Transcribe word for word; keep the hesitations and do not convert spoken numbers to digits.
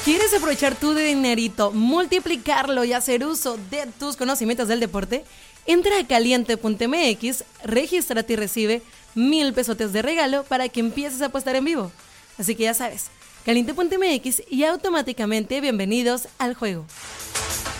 ¿Quieres aprovechar tu dinerito, multiplicarlo y hacer uso de tus conocimientos del deporte? Entra a caliente punto m x, regístrate y recibe mil pesotes de regalo para que empieces a apostar en vivo. Así que ya sabes, caliente punto m x y automáticamente bienvenidos al juego.